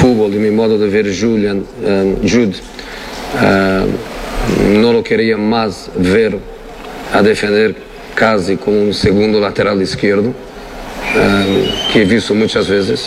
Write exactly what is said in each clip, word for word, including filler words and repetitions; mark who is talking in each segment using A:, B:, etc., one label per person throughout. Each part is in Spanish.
A: fútbol y mi modo de ver Julian, um, Jude, uh, no lo quería más ver a defender casi como un segundo lateral izquierdo, um, que he visto muchas veces.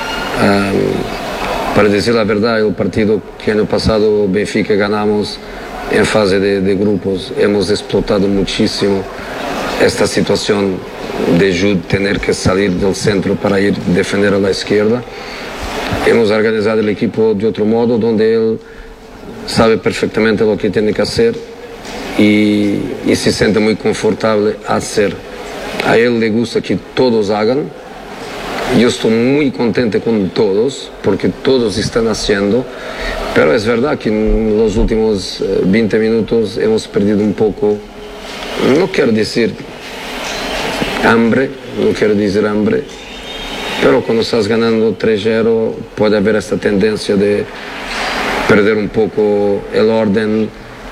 A: Um, para decir la verdad, el partido que año pasado Benfica ganamos en fase de, de grupos, hemos explotado muchísimo esta situación de Jude tener que salir del centro para ir a defender a la izquierda. Hemos organizado el equipo de otro modo, donde él sabe perfectamente lo que tiene que hacer y, y se siente muy confortable a hacer. A él le gusta que todos hagan. Yo estoy muy contento con todos, porque todos están haciendo, pero es verdad que en los últimos veinte minutos hemos perdido un poco, no quiero decir hambre, no quiero decir hambre, pero cuando estás ganando tres cero puede haber esta tendencia de perder un poco el orden,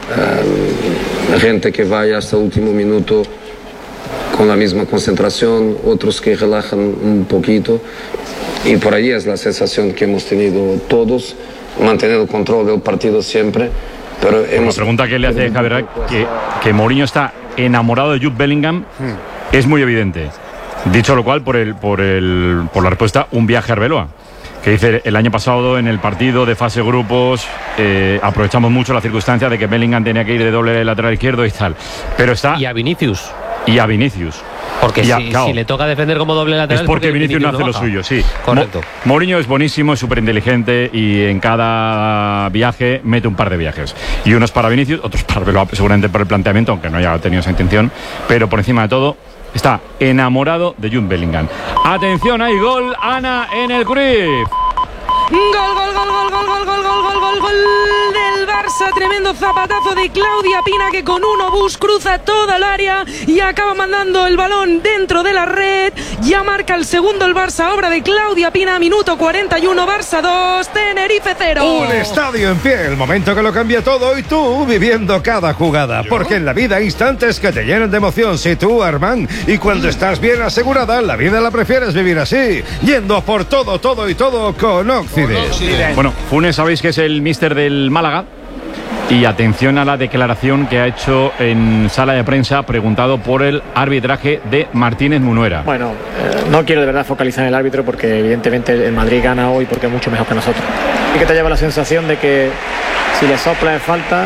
A: uh, gente que vaya hasta el último minuto con la misma concentración, otros que relajan un poquito, y por ahí es la sensación que hemos tenido todos, mantener el control del partido siempre. Pero hemos...
B: La pregunta que le hace Javier, que, que Mourinho está enamorado de Jude Bellingham, hmm. es muy evidente. Dicho lo cual, por, el, por, el, por la respuesta, un viaje a Arbeloa, que dice: el año pasado en el partido de fase grupos eh, aprovechamos mucho la circunstancia de que Bellingham tenía que ir de doble lateral izquierdo y tal, pero está...
C: Y a Vinicius.
B: Y a Vinicius.
C: Porque
B: a,
C: si,
B: claro,
C: si le toca defender como doble lateral...
B: Es porque, porque Vinicius, Vinicius no hace lo suyo, sí.
C: Correcto.
B: Mo Mourinho es buenísimo, es súper inteligente y en cada viaje mete un par de viajes. Y unos para Vinicius, otros para Arbeloa, seguramente por el planteamiento, aunque no haya tenido esa intención. Pero por encima de todo, está enamorado de Jude Bellingham. Atención, hay gol, Ana, en el Cruyff.
D: Gol, gol, gol, gol, gol, gol, gol, gol, gol, gol, gol del Barça. Tremendo zapatazo de Claudia Pina, que con un obús cruza toda el área y acaba mandando el balón dentro de la red. Ya marca el segundo el Barça, obra de Claudia Pina. Minuto cuarenta y uno, Barça dos, Tenerife cero.
E: Un estadio en pie, el momento que lo cambia todo, y tú viviendo cada jugada. Porque en la vida hay instantes que te llenan de emoción. Si tú, Armand, y cuando estás bien asegurada, la vida la prefieres vivir así, yendo por todo, todo y todo con Occidente.
B: Bueno, Funes, sabéis que es el míster del Málaga. Y atención a la declaración que ha hecho en sala de prensa, preguntado por el arbitraje de Martínez Munuera.
F: Bueno, eh, no quiero de verdad focalizar en el árbitro, porque evidentemente el Madrid gana hoy porque es mucho mejor que nosotros. Y que te lleva la sensación de que si le sopla es falta,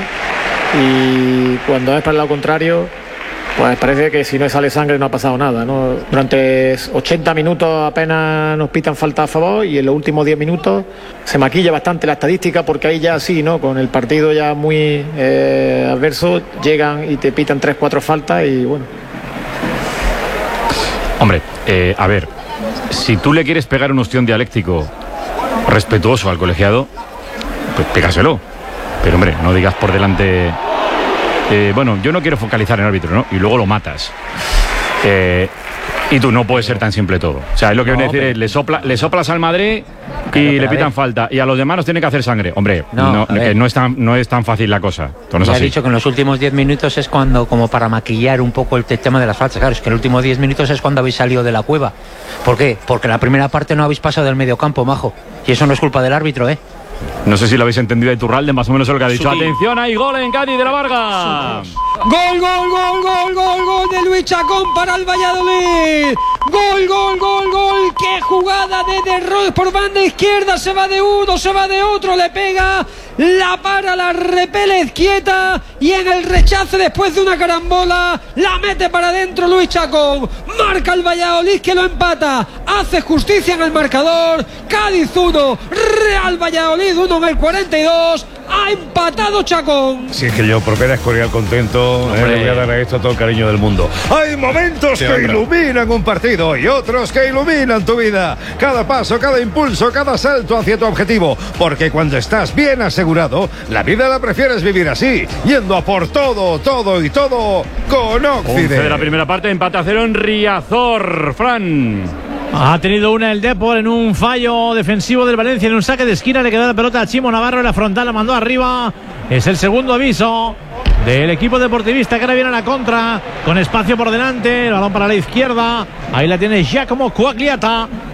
F: y cuando es para el lado contrario, pues parece que si no sale sangre no ha pasado nada, ¿no? Durante ochenta minutos apenas nos pitan falta a favor, y en los últimos diez minutos se maquilla bastante la estadística, porque ahí ya sí, ¿no? Con el partido ya muy eh, adverso, llegan y te pitan tres, cuatro faltas y bueno.
B: Hombre, eh, a ver, si tú le quieres pegar un ostión dialéctico respetuoso al colegiado, pues pégaselo. Pero hombre, no digas por delante... Eh, bueno, yo no quiero focalizar en el árbitro, ¿no? Y luego lo matas. Eh, y tú, no puede ser tan simple todo. O sea, es lo que no, viene a decir pero... es, le, sopla, le soplas al Madrid y pero, pero le pitan falta. Y a los demás nos tiene que hacer sangre. Hombre, no, no, que no, es tan, no es tan fácil la cosa. No es
C: ya
B: así.
C: he dicho que en los últimos diez minutos es cuando, como para maquillar un poco el tema de las faltas. Claro, es que en los últimos diez minutos es cuando habéis salido de la cueva. ¿Por qué? Porque en la primera parte no habéis pasado del medio campo, majo. Y eso no es culpa del árbitro, ¿eh?
B: No sé si lo habéis entendido de Iturralde, más o menos es lo que ha dicho. Sutil. Atención, hay gol en Cádiz de la Varga.
D: Gol, gol, gol, gol, gol, gol de Luis Chacón para el Valladolid. Gol, gol, gol, gol. Qué jugada de Derroz por banda izquierda. Se va de uno, se va de otro, le pega, la para, la repele quieta, y en el rechace, después de una carambola, la mete para adentro Luis Chacón. Marca el Valladolid, que lo empata. Hace justicia en el marcador. Cádiz uno, Real Valladolid uno en el cuarenta y dos. Ha empatado Chacón.
E: Si es que yo por ver a Escorial contento, eh, le voy a dar a esto todo el cariño del mundo. Hay momentos sí, que hombre. iluminan un partido y otros que iluminan tu vida. Cada paso, cada impulso, cada salto hacia tu objetivo. Porque cuando estás bien asegurado, la vida la prefieres vivir así, yendo a por todo, todo y todo con Occidente.
B: De la primera parte, empate a cero en Riazor. Fran.
G: Ha tenido una el Depor en un fallo defensivo del Valencia, en un saque de esquina, le quedó la pelota a Chimo Navarro, en la frontal la mandó arriba. Es el segundo aviso del equipo deportivista, que ahora viene a la contra, con espacio por delante, el balón para la izquierda, ahí la tiene Giacomo Quagliata,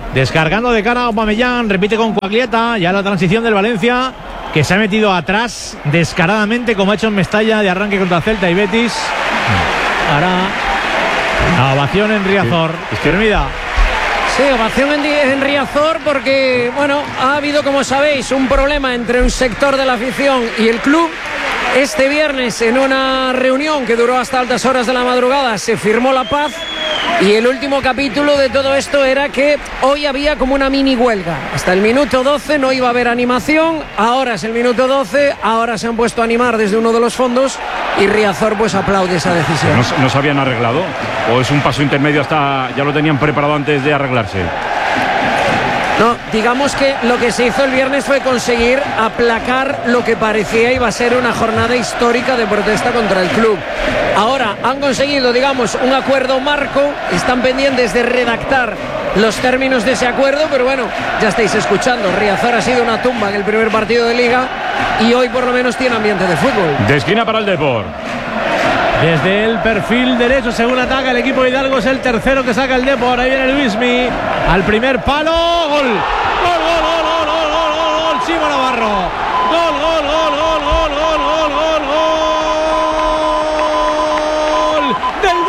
G: Descargando de cara a Aubameyang, repite con Coagliata. Ya la transición del Valencia, que se ha metido atrás descaradamente, como ha hecho en Mestalla, de arranque contra Celta y Betis. Ahora la ovación en Riazor. Izquierda.
D: Sí, ovación en, en Riazor porque, bueno, ha habido, como sabéis, un problema entre un sector de la afición y el club. Este viernes, en una reunión que duró hasta altas horas de la madrugada, se firmó la paz. Y el último capítulo de todo esto era que hoy había como una mini huelga. Hasta el minuto doce no iba a haber animación. Ahora es el minuto doce. Ahora se han puesto a animar desde uno de los fondos. Y Riazor pues aplaude esa decisión.
B: ¿No, no se habían arreglado? ¿O es un paso intermedio hasta ya lo tenían preparado antes de arreglarse?
D: No, digamos que lo que se hizo el viernes fue conseguir aplacar lo que parecía iba a ser una jornada histórica de protesta contra el club. Ahora han conseguido, digamos, un acuerdo marco, están pendientes de redactar los términos de ese acuerdo, pero bueno, ya estáis escuchando, Riazor ha sido una tumba en el primer partido de Liga y hoy por lo menos tiene ambiente de fútbol.
B: De esquina para el Depor.
G: Desde el perfil derecho, según ataca el equipo de Hidalgo, es el tercero que saca el Depor. Ahí viene Luismi al primer palo. Gol. Gol, gol, gol, gol, gol, gol, gol, gol. Chimo Navarro. Gol, gol, gol, gol, gol, gol, gol, gol, gol del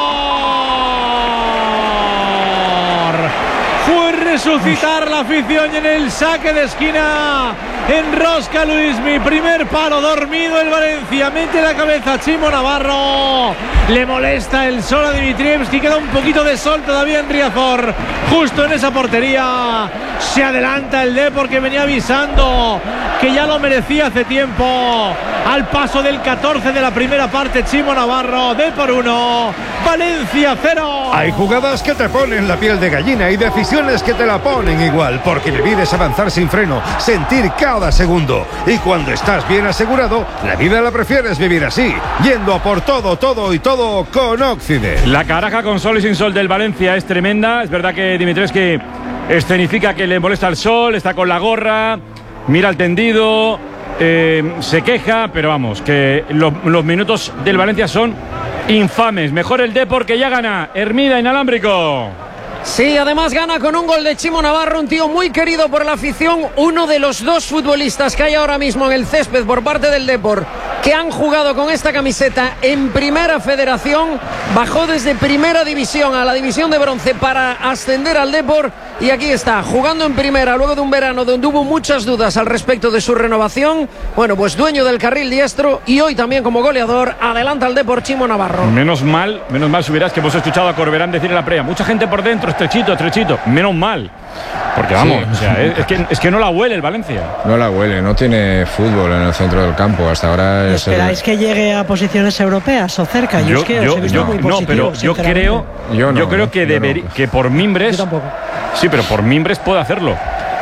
G: Depor. Fue resucitar la afición en el saque de esquina. Enrosca Luismi, primer palo, dormido el Valencia, mete la cabeza Chimo Navarro, le molesta el sol a Dimitrievski, queda un poquito de sol todavía en Riazor, justo en esa portería, se adelanta el Depor que venía avisando que ya lo merecía hace tiempo, al paso del catorce de la primera parte. Chimo Navarro, Depor uno, Valencia cero.
E: Hay jugadas que te ponen la piel de gallina y decisiones que te la ponen igual, porque vivir es avanzar sin freno, sentir cada segundo. Y cuando estás bien asegurado, la vida la prefieres vivir así, yendo a por todo, todo y todo con Occident.
B: La caraja con sol y sin sol del Valencia es tremenda. Es verdad que Dimitrievski escenifica que le molesta el sol, está con la gorra, mira al tendido, eh, se queja, pero vamos, que lo, los minutos del Valencia son infames. Mejor el Depor, que ya gana. Hermida, inalámbrico.
D: Sí, además gana con un gol de Chimo Navarro, un tío muy querido por la afición, uno de los dos futbolistas que hay ahora mismo en el césped por parte del Depor que han jugado con esta camiseta en Primera Federación. Bajó desde Primera División a la División de Bronce para ascender al Depor y aquí está, jugando en Primera luego de un verano donde hubo muchas dudas al respecto de su renovación. Bueno, pues dueño del carril diestro y hoy también como goleador, adelanta al Depor Chimo Navarro.
B: Menos mal, menos mal, subirás que hemos escuchado a Corberán decir en la previa, mucha gente por dentro, estrechito, estrechito, menos mal. Porque vamos, sí. o sea, es, es, que, es que no la huele el Valencia.
H: No la huele, no tiene fútbol en el centro del campo. Hasta ahora es
I: ¿Esperáis el... que llegue a posiciones europeas o cerca? Yo, yo es que yo, os he visto
B: yo,
I: muy
B: no, pero yo creo,
H: yo, no,
B: yo creo que, deberí, no. que por Mimbres.
I: Yo tampoco.
B: Sí, pero por Mimbres puede hacerlo.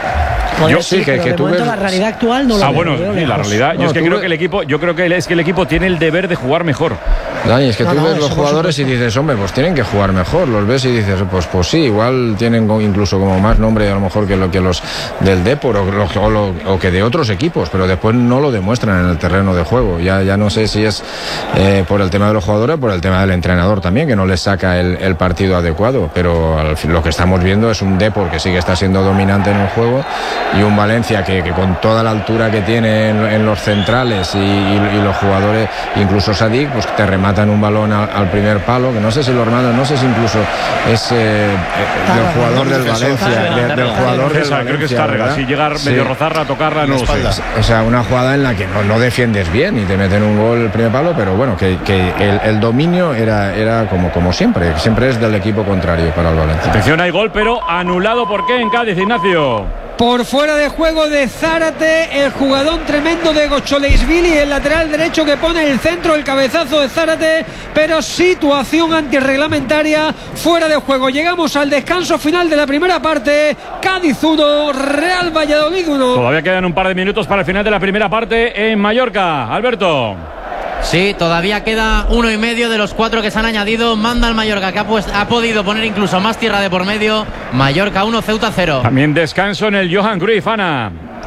I: Yo sí, que, que tú ves... la realidad actual no lo
B: Ah,
I: veo,
B: bueno,
I: veo
B: sí, la realidad.
H: No,
B: yo es que creo
H: ves...
B: que el equipo, yo creo que es que el equipo tiene el deber de jugar mejor.
H: Dani, es que
I: no,
H: tú
I: no,
H: ves los jugadores y dices, hombre, pues tienen que jugar mejor. Los ves y dices, pues pues sí, igual tienen incluso como más nombre a lo mejor que lo que los del Depor o, o, o, o que de otros equipos, pero después no lo demuestran en el terreno de juego. Ya, ya no sé si es eh, por el tema de los jugadores o por el tema del entrenador también, que no les saca el, el partido adecuado. Pero al fin, lo que estamos viendo es un Depor que sí que está siendo dominante en el juego y un Valencia que, que con toda la altura que tiene en, en los centrales y, y, y los jugadores, incluso Sadik, pues te rematan un balón a, al primer palo, que no sé si lo rematan, no sé si incluso es eh, del jugador del Valencia, de, del jugador del Valencia,
B: creo que es Tárrega, si llegar
H: sí.
B: medio rozarla, tocarla, no lo sé.
H: O sea, una jugada en la que no, no defiendes bien y te meten un gol el primer palo, pero bueno, que, que el, el dominio era, era como, como siempre, siempre es del equipo contrario para el Valencia.
B: Atención, hay gol, pero anulado. ¿Por qué en Cádiz, Ignacio?
D: Por fuera de juego de Zárate, el jugadón tremendo de Gocholeisvili, el lateral derecho que pone el centro, el cabezazo de Zárate, pero situación antirreglamentaria, fuera de juego. Llegamos al descanso final de la primera parte. Cádiz uno, Real Valladolid uno.
B: Todavía quedan un par de minutos para el final de la primera parte en Mallorca. Alberto.
J: Sí, todavía queda uno y medio de los cuatro que se han añadido. Manda el Mallorca, que ha, pues, ha podido poner incluso más tierra de por medio. Mallorca uno, Ceuta cero.
B: También descanso en el Johan Cruyff, Ana.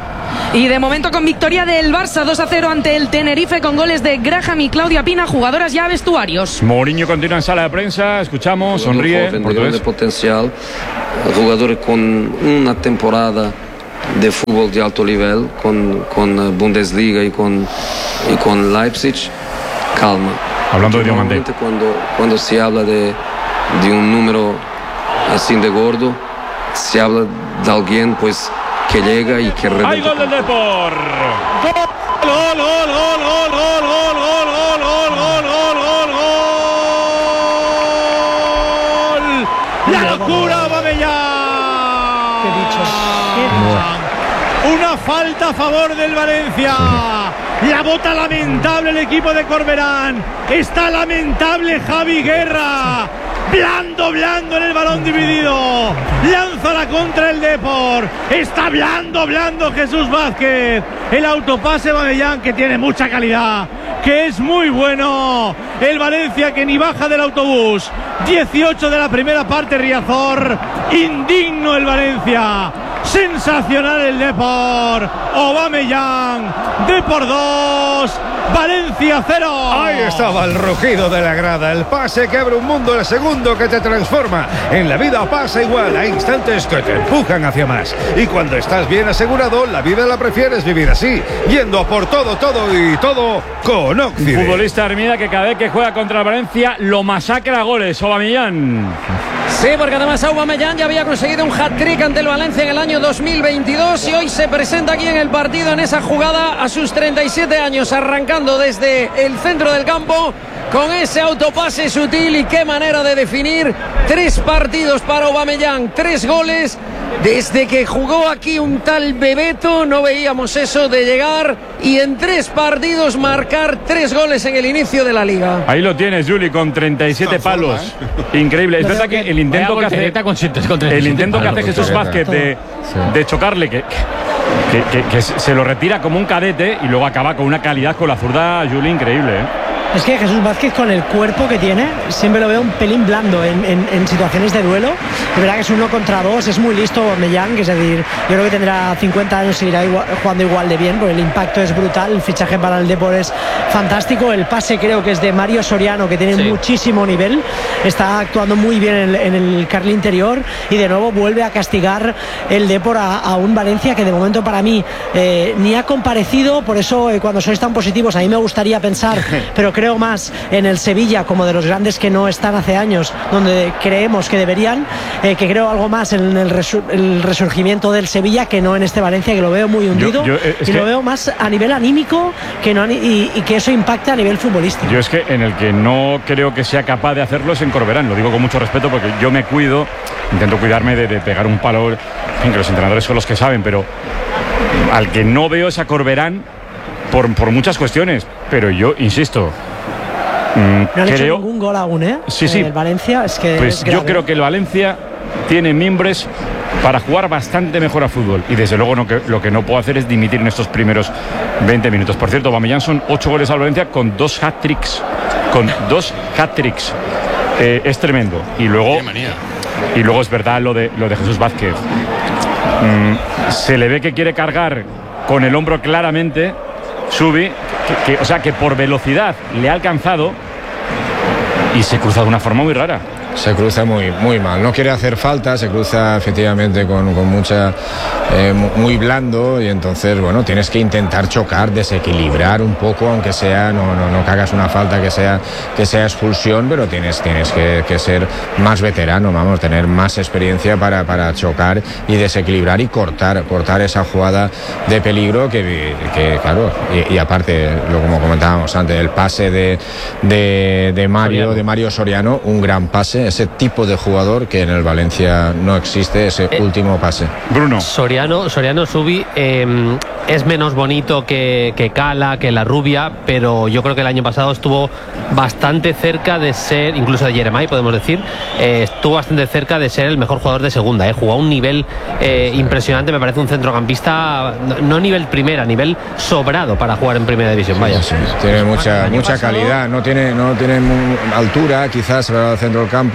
K: Y de momento con victoria del Barça dos a cero ante el Tenerife con goles de Graham y Claudia Pina, jugadoras ya vestuarios.
B: Mourinho continúa en sala de prensa, escuchamos, sonríe.
A: De potencial, jugadores con una temporada de fútbol de alto nivel, con, con Bundesliga y con, y con Leipzig, calma.
B: Hablando de Diomande.
A: Cuando, cuando se habla de, de un número así de gordo, se habla de alguien pues que llega y que
B: ¡hay gol del Depor! ¡Gol, gol, gol, gol, gol, gol, gol, gol, gol, gol, gol, gol, gol! ¡La locura, Aubameyang!
I: ¡Qué dicho!
G: Una falta a favor del Valencia. La bota lamentable el equipo de Corberán. Está lamentable Javi Guerra. Blando, blando en el balón dividido. Lanza la contra el Depor. Está blando, blando Jesús Vázquez. El autopase Aubameyang, que tiene mucha calidad, que es muy bueno. El Valencia que ni baja del autobús. dieciocho de la primera parte, Riazor. Indigno el Valencia. Sensacional el Depor. Aubameyang. Depor dos, Valencia cero.
E: Ahí estaba el rugido de la grada. El pase que abre un mundo, el segundo que te transforma. En la vida pasa igual. Hay instantes que te empujan hacia más. Y cuando estás bien asegurado, la vida la prefieres vivir así, yendo a por todo, todo y todo con Oxide.
B: Futbolista Hermida que cada vez que juega contra el Valencia lo masacra a goles. Aubameyang.
D: Sí, porque además Aubameyang ya había conseguido un hat-trick ante el Valencia en el año dos mil veintidós y hoy se presenta aquí en el partido en esa jugada a sus treinta y siete años, arrancando desde el centro del campo con ese autopase sutil. Y qué manera de definir. Tres partidos para Aubameyang, tres goles. Desde que jugó aquí un tal Bebeto no veíamos eso de llegar y en tres partidos marcar tres goles en el inicio de la liga.
B: Ahí lo tienes, Juli, con treinta y siete palos. ¿eh? Increíble. Es verdad que el intento que hace, el intento que hace Jesús Vázquez de, de chocarle, que, que, que, que se lo retira como un cadete y luego acaba con una calidad con la zurda, Juli, increíble. ¿eh?
I: Es que Jesús Vázquez, con el cuerpo que tiene, siempre lo veo un pelín blando en, en, en situaciones de duelo. De verdad que es uno contra dos, es muy listo Aubameyang, es decir, yo creo que tendrá cincuenta años y seguirá igual, jugando igual de bien, porque el impacto es brutal, el fichaje para el Depor es fantástico, el pase creo que es de Mario Soriano, que tiene sí. muchísimo nivel, está actuando muy bien en el, en el carril interior y de nuevo vuelve a castigar el Depor a, a un Valencia que de momento para mí eh, ni ha comparecido, por eso eh, cuando sois tan positivos a mí me gustaría pensar, pero creo más en el Sevilla como de los grandes que no están hace años, donde creemos que deberían, eh, que creo algo más en el, resur el resurgimiento del Sevilla que no en este Valencia, que lo veo muy hundido. Yo, yo, eh, y lo veo más a nivel anímico que no, y, y que eso impacta a nivel futbolístico.
B: Yo es que en el que no creo que sea capaz de hacerlo es en Corberán, lo digo con mucho respeto porque yo me cuido, intento cuidarme de, de pegar un palo, en fin, que los entrenadores son los que saben, pero al que no veo es a Corberán por, por muchas cuestiones, pero yo insisto.
I: No han creo, hecho ningún gol aún, ¿eh?
B: Sí, sí.
I: El Valencia es que.
B: Pues
I: es
B: yo creo que el Valencia tiene mimbres para jugar bastante mejor a fútbol. Y desde luego no, que, lo que no puedo hacer es dimitir en estos primeros veinte minutos. Por cierto, Aubameyang son ocho goles al Valencia con dos hat-tricks. Con dos hat-tricks. Eh, es tremendo. Y luego. Y luego es verdad lo de, lo de Jesús Vázquez. Mm, se le ve que quiere cargar con el hombro claramente. Subi, que, que, o sea que por velocidad le ha alcanzado y se cruza de una forma muy rara.
H: Se cruza muy, muy mal, no quiere hacer falta, se cruza efectivamente con, con mucha, eh, muy blando y entonces, bueno, tienes que intentar chocar, desequilibrar un poco, aunque sea, no, no, no que hagas una falta que sea, que sea expulsión, pero tienes, tienes que, que ser más veterano, vamos, tener más experiencia para, para chocar y desequilibrar y cortar, cortar esa jugada de peligro que, que claro, y, y aparte, lo como comentábamos antes, el pase de, de, de Mario, Soriano. de Mario Soriano, un gran pase, ese tipo de jugador que en el Valencia no existe, ese eh, último pase.
B: Bruno.
L: Soriano, Soriano Subi eh, es menos bonito que, que Cala, que la Rubia, pero yo creo que el año pasado estuvo bastante cerca de ser, incluso de Jeremai podemos decir, eh, estuvo bastante cerca de ser el mejor jugador de segunda, eh, jugó a un nivel eh, impresionante, me parece un centrocampista, no, no nivel primera, a nivel sobrado para jugar en primera división, vaya.
H: Sí, sí, tiene mucha, mucha calidad, no tiene, no tiene altura, quizás al centro del campo,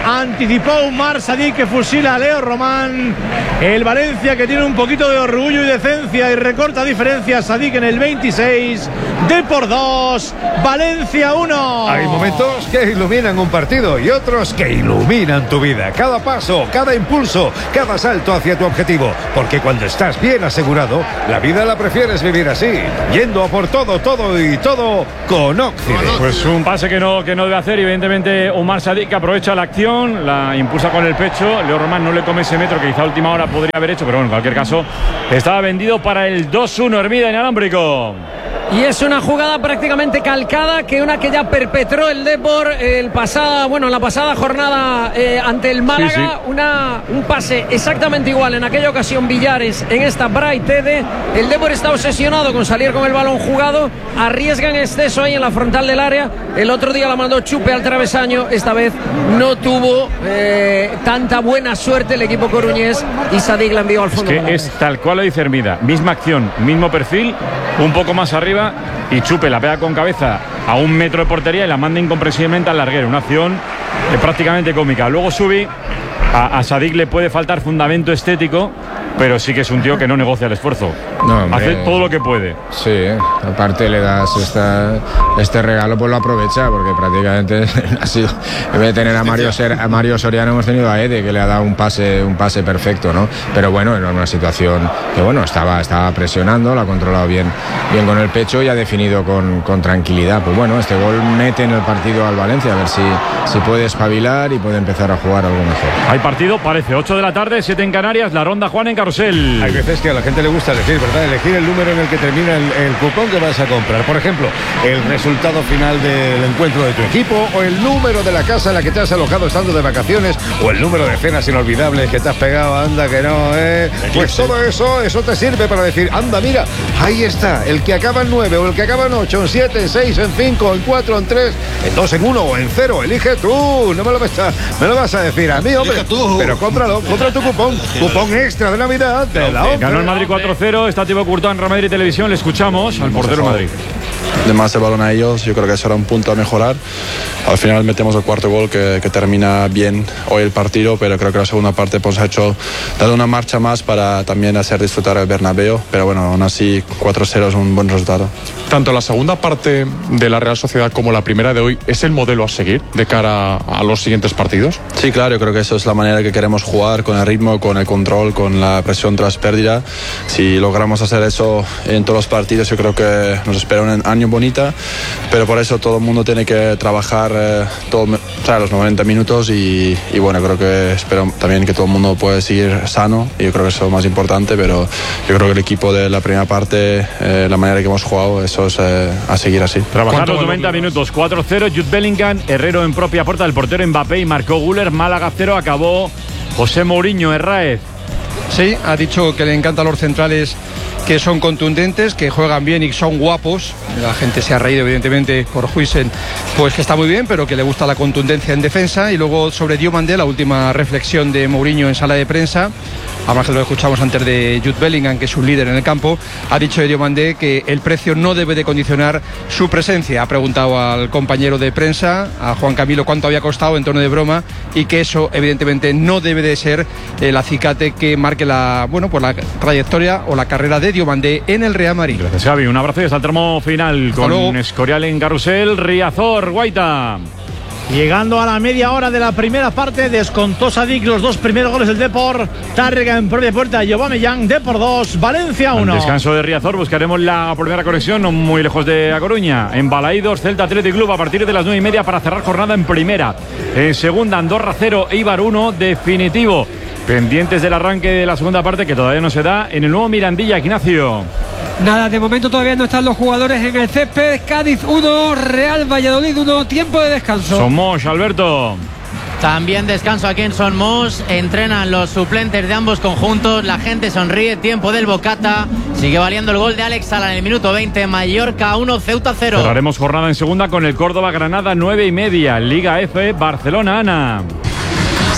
G: Anticipó Umar Sadik, que fusila a Leo Román. El Valencia, que tiene un poquito de orgullo y decencia y recorta diferencias. Sadik en el veintiséis. Depor dos, Valencia uno.
E: Hay momentos que iluminan un partido y otros que iluminan tu vida. Cada paso, cada impulso, cada salto hacia tu objetivo. Porque cuando estás bien asegurado, la vida la prefieres vivir así, yendo a por todo, todo y todo con Occident.
B: Pues un pase que no, que no debe hacer, evidentemente Umar Sadik, que aprovecha la acción, la impulsa con el pecho. Leo Román no le come ese metro que quizá a última hora podría haber hecho, pero bueno, en cualquier caso estaba vendido para el dos uno. Hermida inalámbrico.
D: Y es una jugada prácticamente calcada, que una que ya perpetró el Depor el pasada, bueno, la pasada jornada eh, ante el Málaga. Sí, sí. Una, un pase exactamente igual en aquella ocasión Villares, en esta Bright Tede. El Depor está obsesionado con salir con el balón jugado, arriesga en exceso ahí en la frontal del área. El otro día la mandó Chupe al travesaño, esta vez no tuvo eh, tanta buena suerte el equipo coruñés y Sadik la envió al fondo.
B: Es que es tal cual lo dice Hermida, misma acción, mismo perfil, un poco más arriba, y Chupe la pega con cabeza a un metro de portería y la manda incomprensiblemente al larguero. Una acción eh, prácticamente cómica. Luego Subi, a, a Sadik le puede faltar fundamento estético, pero sí que es un tío que no negocia el esfuerzo. No, hombre, hace todo lo que puede.
H: Sí, aparte le das esta, este regalo, pues lo aprovecha, porque prácticamente ha sido, en vez de tener a Mario, Ser, a Mario Soriano, hemos tenido a Ede, que le ha dado un pase, un pase perfecto, ¿no? Pero bueno, era una situación que bueno, estaba, estaba presionando, lo ha controlado bien, bien con el pecho y ha definido con, con tranquilidad. Pues bueno, este gol mete en el partido al Valencia, a ver si, si puede espabilar y puede empezar a jugar algo mejor.
B: Hay partido, parece, ocho de la tarde, siete en Canarias, la ronda Juan en Carrusel.
E: Hay veces que a la gente le gusta elegir, ¿verdad? Elegir el número en el que termina el, el cupón que vas a comprar. Por ejemplo, el resultado final del encuentro de tu equipo, o el número de la casa en la que te has alojado estando de vacaciones, o el número de cenas inolvidables que te has pegado. Anda que no, ¿eh? Pues todo eso, eso te sirve para decir, anda, mira, ahí está, el que acaba en nueve, o el que acaba en ocho, en siete, en seis, en cinco, en cuatro, en tres, en dos, en uno o en cero. Elige tú, no me lo vas a, me lo vas a decir a mí, hombre. Pero cómpralo, compra tu cupón, cupón extra de Navidad de la
B: Ganó el Madrid cuatro cero, está Thibaut Courtois en Real Madrid Televisión, le escuchamos al portero Madrid.
M: De más el balón a ellos, yo creo que será un punto a mejorar. Al final metemos el cuarto gol que, que termina bien hoy el partido, pero creo que la segunda parte pues ha hecho, dado una marcha más para también hacer disfrutar el Bernabéu, pero bueno, aún así cuatro cero es un buen resultado.
N: Tanto la segunda parte de la Real Sociedad como la primera de hoy, ¿es el modelo a seguir de cara a los siguientes partidos?
M: Sí, claro, yo creo que eso es la manera que queremos jugar, con el ritmo, con el control, con la presión tras pérdida. Si logramos hacer eso en todos los partidos, yo creo que nos espera un año bonita, pero por eso todo el mundo tiene que trabajar eh, todo, o sea, los noventa minutos y, y bueno, creo que espero también que todo el mundo pueda seguir sano, y yo creo que eso es lo más importante, pero yo creo que el equipo de la primera parte, eh, la manera que hemos jugado, eso es eh, a seguir así.
B: Trabajar los noventa minutos, cuatro cero, Jude Bellingham, Herrero en propia puerta del portero Mbappé y marcó Güler. Málaga cero, acabó José Mourinho. Herráez.
O: Sí, ha dicho que le encantan los centrales que son contundentes, que juegan bien y son guapos. La gente se ha reído evidentemente por Huijsen, pues que está muy bien, pero que le gusta la contundencia en defensa. Y luego sobre Diomandé, la última reflexión de Mourinho en sala de prensa, además que lo escuchamos antes de Jude Bellingham, que es un líder en el campo, ha dicho de Diomandé que el precio no debe de condicionar su presencia. Ha preguntado al compañero de prensa, a Juan Camilo, cuánto había costado en tono de broma, y que eso evidentemente no debe de ser el acicate que marque la, bueno, pues la trayectoria o la carrera de Diomandé en el Real Madrid.
B: Gracias, Xavi. Un abrazo y hasta el tramo final. Hasta con luego. Escorial en Carrusel, Riazor, Guaita.
G: Llegando a la media hora de la primera parte, descontó Sadik los dos primeros goles del Depor. Tárrega en propia puerta, Aubameyang, Depor dos, Valencia uno.
B: Descanso de Riazor, buscaremos la primera conexión, no muy lejos de A Coruña. En Balaídos, Celta Athletic Club a partir de las nueve y media para cerrar jornada en primera. En segunda, Andorra cero, Eibar uno, definitivo. Pendientes del arranque de la segunda parte, que todavía no se da, en el nuevo Mirandilla. Ignacio.
D: Nada, de momento todavía no están los jugadores en el césped. Cádiz uno, Real Valladolid uno, tiempo de descanso.
B: Somos, Alberto.
J: También descanso aquí en Son Mos. Entrenan los suplentes de ambos conjuntos. La gente sonríe. Tiempo del Bocata. Sigue valiendo el gol de Alex Sala en el minuto veinte. Mallorca uno, Ceuta cero.
B: Cerraremos jornada en segunda con el Córdoba Granada nueve y media. Liga F, Barcelona, Ana.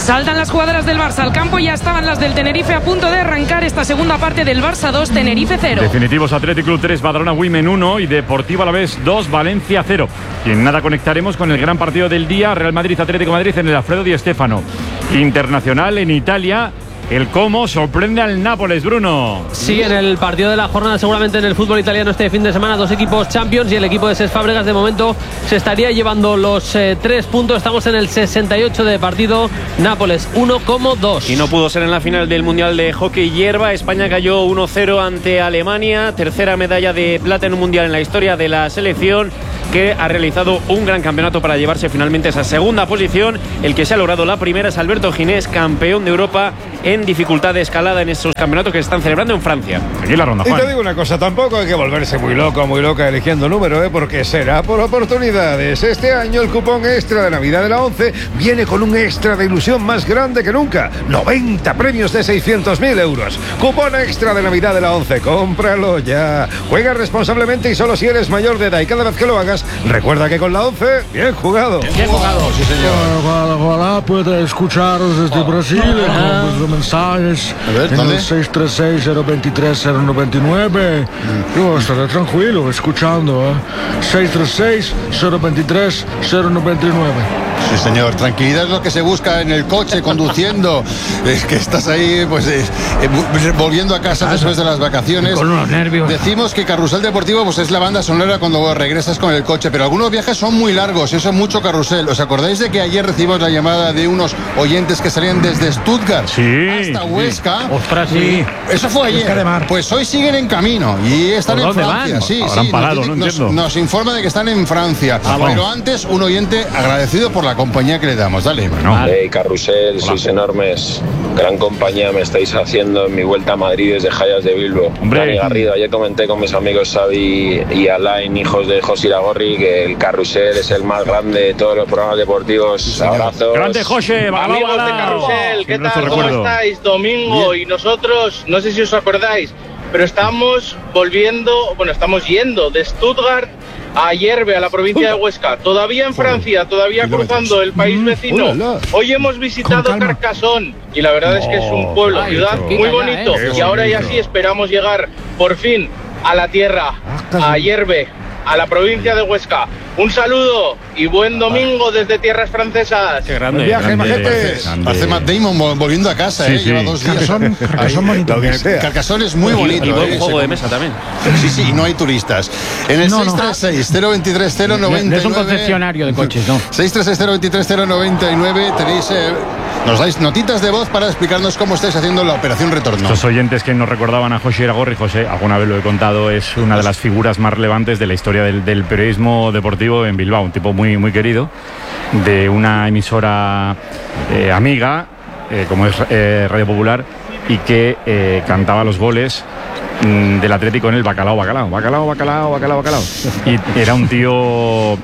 K: Saltan las jugadoras del Barça al campo, ya estaban las del Tenerife a punto de arrancar esta segunda parte del Barça dos, Tenerife cero.
B: Definitivos Athletic Club tres, Badalona Women uno y Deportivo Alavés dos, Valencia cero. Y en nada conectaremos con el gran partido del día, Real Madrid Atlético de Madrid en el Alfredo Di Stéfano. Internacional en Italia. El Como sorprende al Nápoles, Bruno.
L: Sí, en el partido de la jornada, seguramente en el fútbol italiano este fin de semana, dos equipos Champions y el equipo de Cesc Fábregas de momento se estaría llevando los eh, tres puntos. Estamos en el sesenta y ocho de partido. Nápoles uno, Como dos.
P: Y no pudo ser en la final del Mundial de Hockey Hierba. España cayó uno cero ante Alemania. Tercera medalla de plata en un Mundial en la historia de la selección, que ha realizado un gran campeonato para llevarse finalmente esa segunda posición. El que se ha logrado la primera es Alberto Ginés, campeón de Europa en dificultad de escalada en esos campeonatos que se están celebrando en Francia.
B: Aquí la ronda, Juan.
E: Y te digo una cosa, tampoco hay que volverse muy loco, muy loca eligiendo número, ¿eh? Porque será por oportunidades. Este año el cupón extra de Navidad de la once viene con un extra de ilusión más grande que nunca. noventa premios de seiscientos mil euros. Cupón extra de Navidad de la once. Cómpralo ya. Juega responsablemente y solo si eres mayor de edad. Y cada vez que lo hagas, recuerda que con la once, bien jugado.
P: Bien jugado, sí señor.
Q: Ojalá, ojalá pueda escucharos desde Brasil con vuestros mensajes
R: a ver,
Q: en
R: ¿dónde?
Q: el seis tres seis, cero dos tres, cero nueve nueve. Yo estaré tranquilo escuchando, ¿eh? seis tres seis, cero dos tres, cero nueve nueve.
R: Sí, señor. Tranquilidad es lo que se busca en el coche, conduciendo. Es que estás ahí, pues, eh, eh, volviendo a casa después de las vacaciones.
C: Con unos nervios.
R: Decimos que Carrusel Deportivo, pues, es la banda sonora cuando regresas con el coche, pero algunos viajes son muy largos, eso es mucho carrusel. ¿Os acordáis de que ayer recibimos la llamada de unos oyentes que salían desde Stuttgart
B: sí,
R: hasta Huesca?
C: Sí. Ostras, sí.
R: Eso fue ayer. Pues hoy siguen en camino y están en Francia.
B: Van?
R: Sí,
B: Habrán
R: sí.
B: parado,
R: nos,
B: no
R: nos,
B: entiendo.
R: nos informa de que están en Francia.
B: Ah,
R: pero
B: bueno.
R: antes, un oyente agradecido por la compañía que le damos. Dale.
B: Bueno.
S: Hey, Carrusel, sois enormes. Gran compañía me estáis haciendo en mi vuelta a Madrid desde Jayas de Bilbo.
B: Hombre.
S: Dani Garrido, ayer comenté con mis amigos Xavi y Alain, hijos de José Iragorri, que el Carrusel es el más grande de todos los programas deportivos. Abrazos.
B: Grande José, bacalao,
T: Amigos de
B: bacalao.
T: Carrusel, ¿qué
B: Siempre
T: tal?
B: os
T: ¿Cómo
B: recuerdo.
T: estáis? Domingo, y nosotros, no sé si os acordáis, pero estamos volviendo, bueno, estamos yendo de Stuttgart a Hierve, a la provincia de Huesca, todavía en Francia, todavía cruzando el país vecino. Hoy hemos visitado Carcassonne y la verdad es que es un pueblo, ciudad muy bonito, y ahora ya sí esperamos llegar por fin a la tierra, a Hierve, a la provincia de Huesca. Un saludo y buen domingo desde tierras francesas.
P: Qué grande.
R: Viaje,
P: grande,
R: majete.
P: grande.
R: Hace Matt Damon vol- volviendo a casa,
B: Sí,
R: ¿eh?
B: sí.
R: Lleva dos días.
Q: Carcassonne, Carcassonne
R: Ahí,
Q: bonito.
R: Carcassonne Carcassonne es muy
P: Y-
R: bonito.
P: y buen
R: ¿eh?
P: juego
R: Se-
P: de mesa también.
R: Sí, sí, y no hay turistas. En el
C: No, no.
R: seis tres seis, cero dos tres, cero nueve nueve.
C: No es un concesionario de coches, ¿no?
R: seis tres seis, cero dos tres, cero nueve nueve. Tenéis, eh, nos dais notitas de voz para explicarnos cómo estáis haciendo la operación retorno.
B: Los oyentes que nos recordaban a José Iragorri, José, alguna vez lo he contado, es una de las figuras más relevantes de la historia del, del periodismo deportivo en Bilbao, un tipo muy, muy querido, de una emisora eh, amiga, eh, como es eh, Radio Popular, y que eh, cantaba los goles mm, del Atlético en el bacalao, bacalao, bacalao, bacalao, bacalao, bacalao. Y era un tío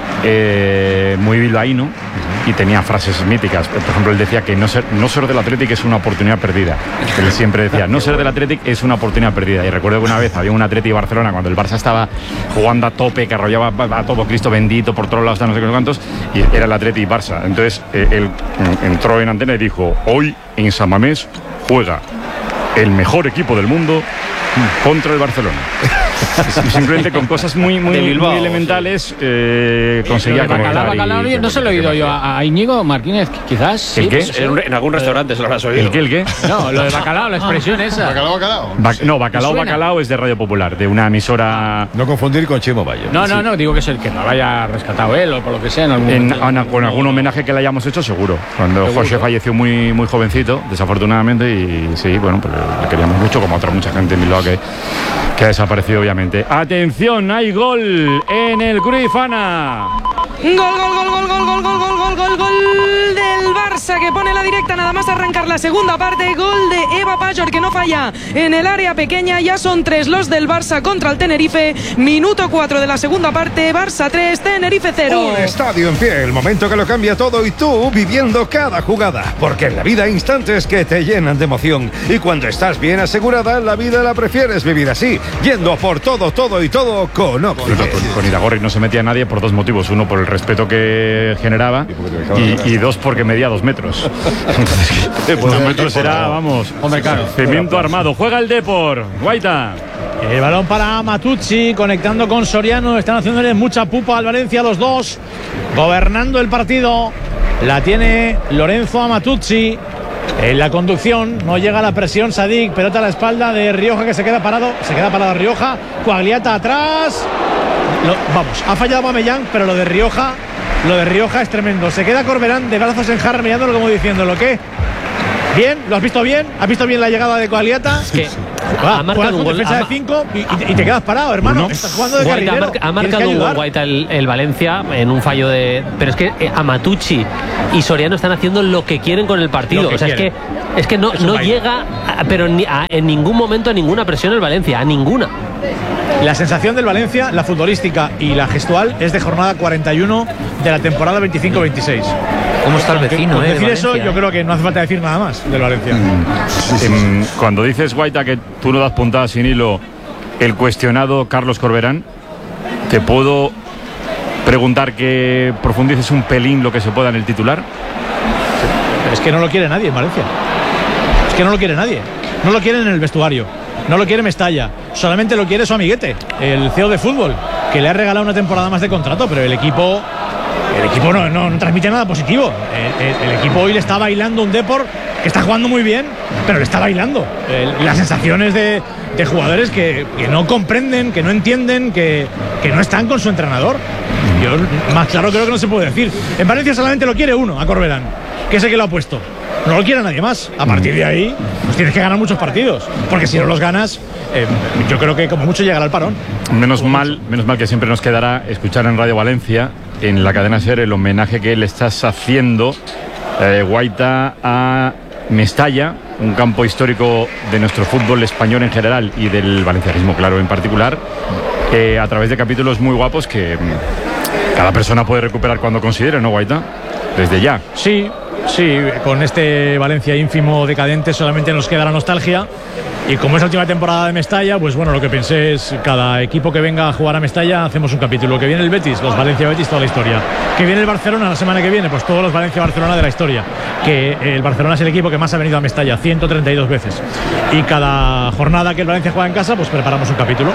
B: eh, muy bilbaíno y tenía frases míticas. Por ejemplo, él decía que no ser, no ser del Atlético es una oportunidad perdida. Él siempre decía, no ser del Atlético es una oportunidad perdida. Y recuerdo que una vez había un Atlético Barcelona cuando el Barça estaba jugando a tope, que arrollaba a todo Cristo bendito por todos lados, no sé qué cuántos, y era el Atlético Barça. Entonces eh, él mm, entró en antena y dijo, hoy en San Mamés juega el mejor equipo del mundo contra el Barcelona. Simplemente con cosas muy, muy,
P: De Bilbao,
B: muy elementales eh, conseguía
C: Bacalao,
B: conectar.
C: bacalao,
B: y-
C: no se lo he oído yo a, a Íñigo Martínez, quizás.
B: ¿El
C: sí,
B: qué?
C: pues,
P: En, un- en algún restaurante se lo habrás oído.
B: ¿El qué? ¿El qué?
C: No, lo de bacalao, la expresión esa.
R: Bacalao, bacalao.
B: Ba- no, Bacalao,
C: ¿Me suena?
B: Bacalao es de Radio Popular, de una emisora.
E: No confundir con Chimo Bayo.
C: No, no, no, digo que es el que lo haya rescatado él o por lo que sea en algún
B: En,
C: momento.
B: ana- con algún homenaje que le hayamos hecho, seguro. Cuando
C: Seguro.
B: José falleció muy, muy jovencito, desafortunadamente, y sí, bueno, pues le queríamos mucho, como otra mucha gente en Bilbao que, que ha desaparecido, obviamente. Atención, hay gol en el Cruyff, Ana.
K: Gol, gol, gol, gol, gol, gol, gol, gol, gol, gol, gol del Barça que pone la directa nada más arrancar la segunda parte. Gol de Eva Pajor que no falla en el área pequeña. Ya son tres los del Barça contra el Tenerife. Minuto cuatro de la segunda parte. Barça tres, Tenerife cero.
E: Un estadio en pie, el momento que lo cambia todo y tú viviendo cada jugada. Porque en la vida hay instantes que te llenan de emoción. Y cuando estás bien asegurada, la vida la prefieres vivir así. Yendo a Ford por todo, todo y todo con Optiver.
B: Con, con Iragorri no se metía nadie por dos motivos. Uno, por el respeto que generaba, y, y dos, porque medía dos metros. Dos metros era, vamos,
G: hombre, claro.
B: Cemento armado. Juega el Depor. Guaita.
G: El balón para Matucci, conectando con Soriano. Están haciéndole mucha pupa al Valencia los dos. Gobernando el partido. La tiene Lorenzo a Matucci. En la conducción no llega la presión. Sadik, pelota a la espalda de Rioja, que se queda parado. Se queda parado Rioja. Coagliata atrás. Lo, vamos, ha fallado Aubameyang, pero lo de Rioja, lo de Rioja es tremendo. Se queda Corberán de brazos en jarra mirándolo como diciéndolo, ¿qué? Bien, ¿lo has visto bien? ¿Has visto bien la llegada de Coagliata?
L: Es que
G: ah,
L: ha marcado un gol.
G: Defensa de cinco y, y, te, y te quedas parado, hermano.
L: No.
G: Estás jugando de
L: Guaita
G: carrilero.
L: ha, marca, ha marcado un gol Guaita el, el Valencia en un fallo de. Pero es que eh, Amatucci y Soriano están haciendo lo que quieren con el partido. O sea, quieren. es que es que no, es no llega, a, pero ni a, en ningún momento a ninguna presión el Valencia, a ninguna.
G: La sensación del Valencia, la futbolística y la gestual, es de jornada cuarenta y uno de la temporada veinticinco veintiséis.
C: ¿Cómo está el vecino?
G: Con
C: eh,
G: decir
C: Valencia,
G: eso,
C: eh?
G: yo creo que no hace falta decir nada más del Valencia.
B: Sí, sí, sí. Cuando dices, Guaita, que tú no das puntada sin hilo, el cuestionado Carlos Corberán, te puedo preguntar que profundices un pelín lo que se pueda en el titular.
G: Es que no lo quiere nadie en Valencia. Es que no lo quiere nadie. No lo quieren en el vestuario. No lo quiere Mestalla. Solamente lo quiere su amiguete, el C E O de fútbol, que le ha regalado una temporada más de contrato, pero el equipo... El equipo no, no, no transmite nada positivo. El, el, el equipo hoy le está bailando un Depor que está jugando muy bien, pero le está bailando. El, las sensaciones de, de jugadores que, que no comprenden, que no entienden, que, que no están con su entrenador. Yo más claro creo que no se puede decir. En Valencia solamente lo quiere uno, a Corberán, que es el que lo ha puesto. No lo quiere nadie más. A partir de ahí, pues tienes que ganar muchos partidos, porque si no los ganas, eh, yo creo que como mucho llegará al parón.
B: Menos mal, menos mal que siempre nos quedará escuchar en Radio Valencia, en la cadena SER, el homenaje que le estás haciendo, eh, Guaita, a Mestalla, un campo histórico de nuestro fútbol español en general y del valencianismo, claro, en particular, eh, a través de capítulos muy guapos que mm, cada persona puede recuperar cuando considere, ¿no, Guaita? Desde ya.
G: Sí, sí, con este Valencia ínfimo decadente solamente nos queda la nostalgia. Y como es la última temporada de Mestalla, pues bueno, lo que pensé es cada equipo que venga a jugar a Mestalla hacemos un capítulo. Que viene el Betis, los Valencia-Betis, toda la historia. Que viene el Barcelona la semana que viene, pues todos los Valencia-Barcelona de la historia. Que el Barcelona es el equipo que más ha venido a Mestalla, ciento treinta y dos veces. Y cada jornada que el Valencia juega en casa, pues preparamos un capítulo.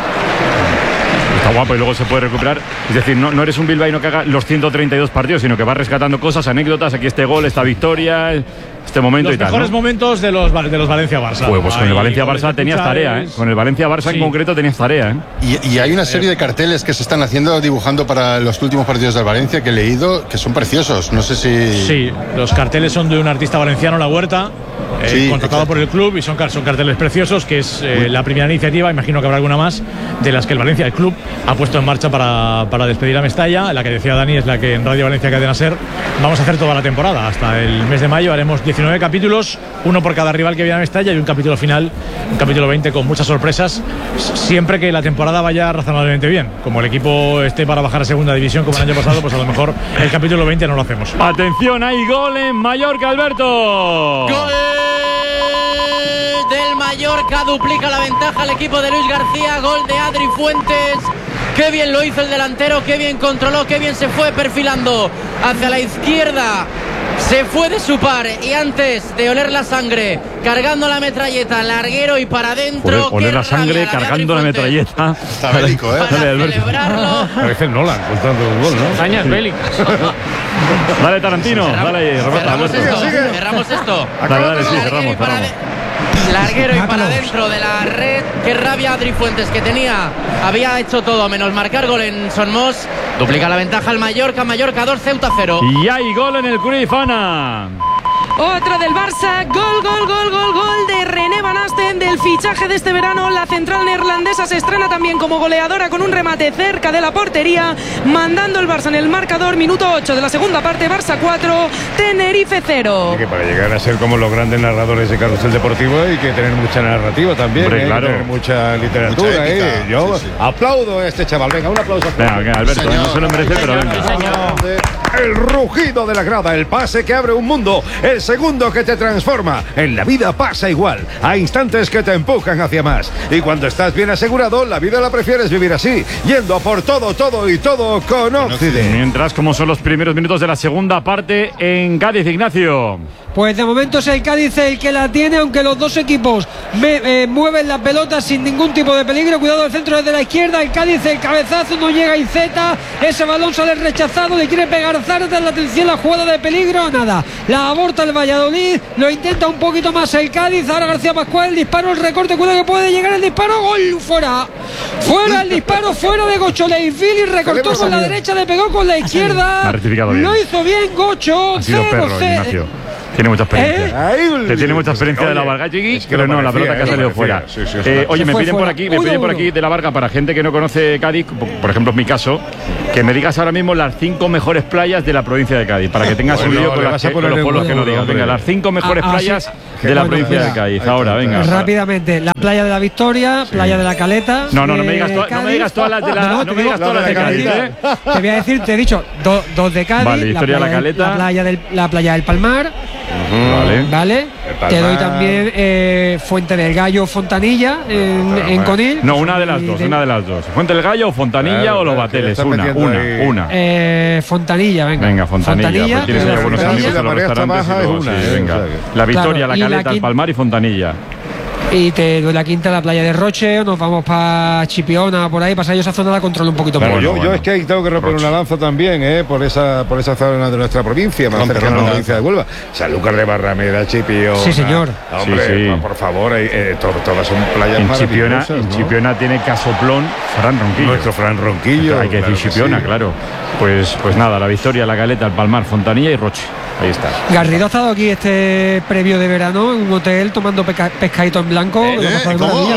B: Está guapo y luego se puede recuperar. Es decir, no, no eres un bilbaíno que haga los ciento treinta y dos partidos, sino que vas rescatando cosas, anécdotas, aquí este gol, esta victoria, este momento
G: los
B: y tal.
G: Los mejores
B: ¿no?
G: momentos de los, de los Valencia-Barça.
B: Pues, pues con el
G: Ahí,
B: Valencia-Barça tenías tarea, ¿eh? Con el Valencia-Barça sí. En concreto tenías tarea, ¿eh?
R: Y, y hay una serie de carteles que se están haciendo, dibujando para los últimos partidos del Valencia que he leído, que son preciosos. No sé si...
G: Sí, los carteles son de un artista valenciano, La Huerta, eh,
R: sí,
G: contratado exacto. por el club, y son, son carteles preciosos, que es eh, la primera iniciativa, imagino que habrá alguna más, de las que el Valencia, el club, ha puesto en marcha para, para despedir a Mestalla. La que decía Dani es la que en Radio Valencia Cadena SER vamos a hacer toda la temporada. Hasta el mes de mayo haremos diecinueve capítulos, uno por cada rival que viene a Mestalla, y un capítulo final, un capítulo veinte con muchas sorpresas, siempre que la temporada vaya razonablemente bien. Como el equipo esté para bajar a segunda división como el año pasado, pues a lo mejor el capítulo veinte no lo hacemos.
B: Atención, hay gol en Mallorca, Alberto.
J: Gol del Mallorca, duplica la ventaja al equipo de Luis García. Gol de Adri Fuentes. Qué bien lo hizo el delantero, qué bien controló, qué bien se fue perfilando hacia la izquierda. Se fue de su par y antes de oler la sangre, cargando la metralleta, larguero y para adentro.
B: Oler, oler la sangre, la cargando la metralleta.
R: Está bélico, ¿eh?
J: Para celebrarlo.
E: Parece el Nolan contando un gol, ¿no?
G: Hazañas bélicas.
B: Dale, Tarantino,
J: cerramos,
B: dale, Roberto,
J: cerramos
B: Alberto.
J: esto,
B: Sigue, sigue.
J: cerramos esto.
B: Dale, dale, sí, cerramos, cerramos.
J: Larguero y para adentro de la red. Qué rabia Adri Fuentes, que tenía, había hecho todo menos marcar gol en Son Mos. Duplica la ventaja al Mallorca. Mallorca dos, Ceuta cero.
B: Y hay gol en el Cruyff, Ana.
K: Otra del Barça, gol, gol, gol, gol, gol de René Van Asten, del fichaje de este verano. La central neerlandesa se estrena también como goleadora con un remate cerca de la portería, mandando el Barça en el marcador. Minuto ocho de la segunda parte, Barça cuatro, Tenerife cero.
E: Y que para llegar a ser como los grandes narradores de Carrusel Deportivo hay que tener mucha narrativa también.
B: Hombre,
E: ¿eh?
B: claro.
E: Hay que tener mucha literatura.
R: Mucha épica.
E: ¿eh? Yo
R: sí, sí.
E: aplaudo a este chaval. Venga, un aplauso.
B: Venga, venga, Alberto,
R: Señor.
B: no se lo merece, pero venga.
E: El rugido de la grada, el pase que abre un mundo, el segundo que te transforma. En la vida pasa igual. Hay instantes que que te empujan hacia más. Y cuando estás bien asegurado, la vida la prefieres vivir así, yendo a por todo, todo y todo con Occident.
B: Mientras, como son los primeros minutos de la segunda parte en Cádiz, Ignacio.
D: Pues de momento es el Cádiz el que la tiene, aunque los dos equipos me, eh, mueven la pelota sin ningún tipo de peligro. Cuidado el centro desde la izquierda, el Cádiz, el cabezazo, no llega Iceta, ese balón sale rechazado, le quiere pegar Zardes, la atención, la jugada de peligro, nada, la aborta el Valladolid, lo intenta un poquito más el Cádiz, ahora García Pascual, el disparo, el recorte, cuidado que puede llegar el disparo, gol, fuera, fuera el disparo, fuera de Gocho, Leifili recortó con la derecha, le pegó con la izquierda, lo hizo bien Gocho,
B: ha sido perro, Ignacio. Tiene mucha experiencia. ¿Eh? Te tiene mucha experiencia oye, de la Varga, Chiqui, es que pero no, la pelota que ha salido fuera. Sí, sí, eh, oye, me piden por aquí, me piden por aquí de la Varga para gente que no conoce Cádiz, por ejemplo, en mi caso, que me digas ahora mismo las cinco mejores playas de la provincia de Cádiz, para que tengas bueno, un lío con, las que, con los pueblos que no digas. Venga, las cinco mejores ah, playas ah, sí. de la bueno, provincia venga. de Cádiz. Ahora, venga.
D: Rápidamente, la playa de la Victoria, sí. playa de la Caleta.
B: No, no, no me digas, to no me digas todas las de la no, no me digas todas las de Cádiz.
D: Te voy a decir, te he dicho, dos de Cádiz.
B: Vale, Victoria la Caleta.
D: La playa del la playa del Palmar.
B: Vale.
D: Vale, te doy también eh, Fuente del Gallo, Fontanilla en, en Conil.
B: No, una de las dos, de... una de las dos. Fuente del Gallo, Fontanilla claro, o Los Bateles, una, una, ahí. una.
D: Eh, Fontanilla, venga.
B: Venga, Fontanilla. Fontanilla pues tienes ahí buenos amigos en los restaurantes. Y luego, una, sí, eh, venga. La Victoria, claro, la Caleta, la el Palmar y Fontanilla.
D: Y te doy la quinta, la playa de Roche, nos vamos para Chipiona, por ahí, pasa yo esa zona la controlo un poquito.
E: Claro,
D: más.
E: Yo,
D: bueno.
E: yo es que ahí tengo que romper Roche. una lanza también, ¿eh? por esa por esa zona de nuestra provincia, más cercana a la provincia de Huelva. Sanlúcar de Barrameda, Chipiona.
D: Sí, señor.
E: Hombre,
B: sí, sí.
E: por favor, eh, to, todas son playas
B: en
E: maravillosas.
B: Chipiona,
E: ¿no?
B: En Chipiona tiene Casoplón, Fran Ronquillo.
E: Nuestro Fran Ronquillo.
B: Hay que decir
E: claro
B: Chipiona,
E: sí.
B: claro. Pues, pues nada, la Victoria, la Caleta, el Palmar, Fontanilla y Roche. Ahí está.
D: Garrido ha estado aquí este previo de verano en un hotel tomando pesca, pescadito en blanco.
R: Eh, eh, ¿Cómo?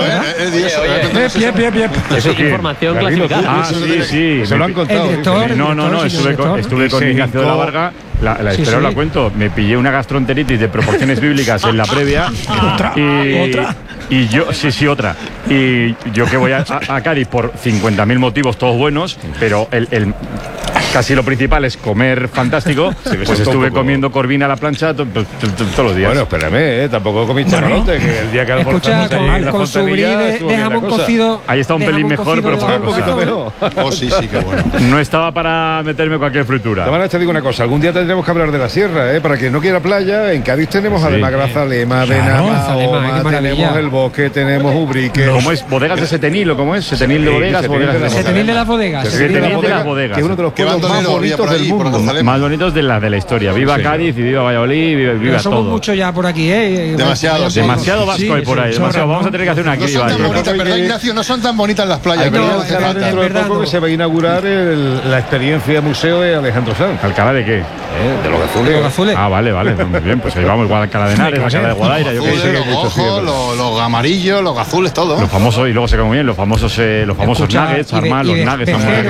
R: Bien,
L: bien, bien. Eso es información clasificada.
B: Ah, sí, sí.
E: Se lo han contado.
B: No, no, no. Estuve con, estuve con Ignacio de la Varga. La, la espero, sí, sí. la cuento. Me pillé una gastroenteritis de proporciones bíblicas en la previa.
E: ¿Otra?
B: Y,
E: ¿Otra?
B: Y yo, sí, sí, otra. Y yo que voy a, a, a Cádiz por cincuenta mil motivos, todos buenos, pero el, el casi lo principal es comer fantástico. Sí, pues estuve comiendo corvina a la plancha to, to, to, to, todos los días.
E: Bueno, espérame, ¿eh? Tampoco comí chamalote, que el día que almorzamos
D: ahí en la
E: con
D: su de, de jamón cocido.
B: Ahí está un pelín mejor, pero
E: un poquito mejor.
R: Oh, sí, sí, qué bueno.
B: No estaba para meterme cualquier fritura.
E: Tamara, te digo una cosa, algún día tendremos que hablar de la sierra, ¿eh? Para quien no quiera playa, en Cádiz tenemos sí. además Grazalema, Benamahoma, tenemos el Bosque, tenemos Ubrique.
B: ¿Cómo es? ¿Bodegas de Setenil o cómo es? ¿Setenil de bodegas?
D: Setenil de las bodegas.
B: Setenil de las bodegas.
E: Que es uno de los pueblos más bonitos del mundo.
B: Más bonitos de la de la historia. Viva Cádiz y viva Valladolid, viva, viva
D: somos
B: todo.
D: mucho ya por aquí, ¿eh?
R: Demasiado.
B: Demasiado vasco hay por ahí. Demasiado. Vamos a tener que hacer una criba.
R: No son tan bonitas, ¿verdad, Ignacio? No son tan bonitas las playas.
E: Dentro de poco que se va a inaugurar la experiencia museo de Alejandro Sanz.
B: ¿Alcalá de qué?
E: De los azules.
B: Ah, vale, vale. Muy bien. Pues ahí vamos, igual Alcalá de Henares, Alcalá de Guadaira.
R: Yo que sé. Los ojos, los amarillos, los azules, todo.
B: Los famosos, y luego se come muy bien, los famosos los famosos nuggets, armar los nuggets.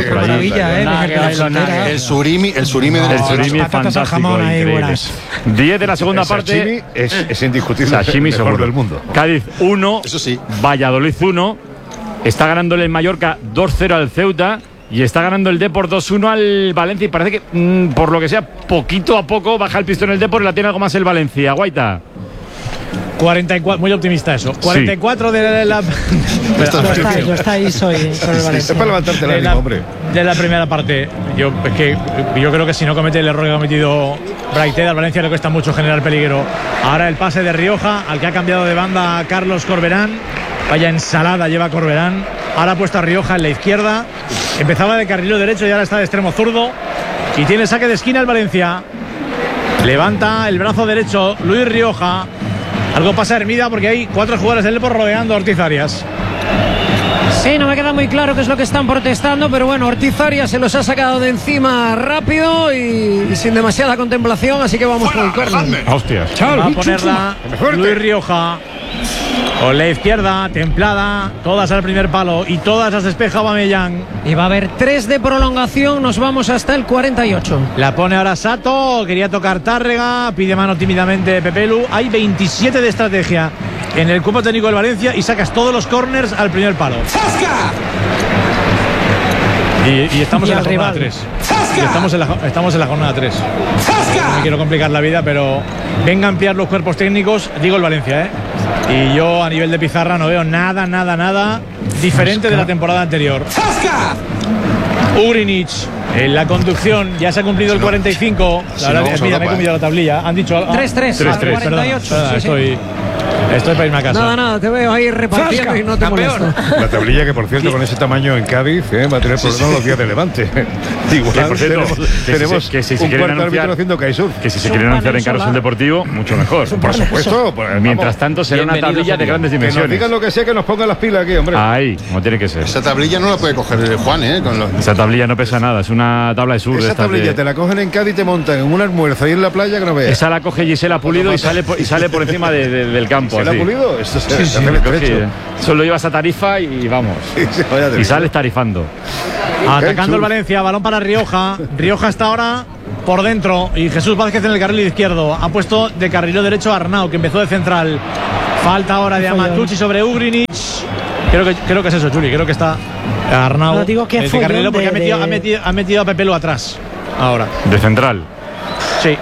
R: El surimi, el surimi de
B: El surimi es fantástico, increíble. diez de la segunda parte.
E: Es indiscutible.
B: Sashimi seguro
E: del mundo.
B: Cádiz uno,
R: eso sí.
B: Valladolid uno. Está ganándole el Mallorca dos cero al Ceuta. Y está ganando el Depor dos uno al Valencia. Y parece que, mmm, por lo que sea, poquito a poco baja el pistón el Depor y la tiene algo más el Valencia. Guaita.
G: cuarenta y cuatro, muy optimista eso. cuarenta y cuatro sí. de la.
I: Yo está, yo está ahí, soy.
E: Es para levantarte la ánimo, hombre.
G: De la primera parte. Yo, es que, yo creo que si no comete el error que ha cometido Braithwaite, al Valencia le cuesta mucho generar peligro. Ahora el pase de Rioja, al que ha cambiado de banda Carlos Corberán. Vaya ensalada lleva Corberán. Ahora ha puesto a Rioja en la izquierda. Empezaba de carrilero derecho y ahora está de extremo zurdo. Y tiene saque de esquina el Valencia. Levanta el brazo derecho Luis Rioja. Algo pasa a Hermida porque hay cuatro jugadores del Depor rodeando a Ortiz Arias.
D: Sí, no me queda muy claro qué es lo que están protestando, pero bueno, Ortiz Arias se los ha sacado de encima rápido y, y sin demasiada contemplación, así que vamos con el córner.
B: Hostias.
G: Va a ponerla Luis Rioja. Con la izquierda, templada, todas al primer palo y todas las despeja Aubameyang.
D: Y va a haber tres de prolongación, nos vamos hasta el cuarenta y ocho.
G: La pone ahora Sato, quería tocar Tárrega, pide mano tímidamente Pepelu. Hay veintisiete de estrategia en el cuerpo técnico del Valencia y sacas todos los corners al primer palo. Y, y estamos y en la jornada tres. Y estamos en la, estamos en la jornada tres. No me quiero complicar la vida, pero venga a ampliar los cuerpos técnicos, digo el Valencia, ¿eh? Y yo a nivel de pizarra no veo nada, nada, nada diferente de la temporada anterior. Ugrinic en la conducción, ya se ha cumplido el cuarenta y cinco. La verdad,
R: no,
G: mira, me he comido la tablilla. Han dicho
I: tres tres,
G: tres tres, perdón, perdón, estoy, estoy para irme a casa.
D: Nada, nada, te veo ahí repartiendo Zasca, y no te molesto.
E: La tablilla que, por cierto, con ese tamaño en Cádiz, ¿eh? va a tener problemas sí, sí. los días de Levante. Igual
B: que, por cierto,
E: tenemos,
B: que
E: tenemos
B: si, que si, si
E: un
B: quieren
E: cuarto
B: anunciar,
E: árbitro haciendo Kaisur.
B: Que si se quieren anunciar en Carrusel Deportivo, mucho mejor.
E: Por supuesto. Pues,
B: mientras tanto, será una tablilla de grandes dimensiones.
E: Que nos digan lo que sea, que nos pongan las pilas aquí, hombre.
B: Ahí, como tiene que ser.
R: Esa tablilla no la puede coger Juan, ¿eh? Con los...
B: Esa tablilla no pesa nada, es una tabla de sur.
E: Esa tablilla
B: de...
E: te la cogen en Cádiz y te montan en un almuerzo ahí en la playa que no veas.
B: Esa la coge Gisela Pulido y sale por, y sale por encima de, de, del campo.
E: ¿Gisela Pulido?
B: Eso se, sí, se sí, sí, solo llevas a Tarifa y vamos. Sí, sí, y sales tarifando.
G: Atacando el Valencia, balón para Rioja. Rioja está ahora por dentro y Jesús Vázquez en el carril izquierdo. Ha puesto de carrilero derecho a Arnau, que empezó de central. Falta ahora de Amatucci sobre Ugrinic. Creo que, creo que es eso, Juli. Creo que está Arnau
I: no, digo que
G: de carrilero porque de, ha, metido, de... ha, metido, ha metido a Pepelu atrás. Ahora.
B: De central.
G: Sí.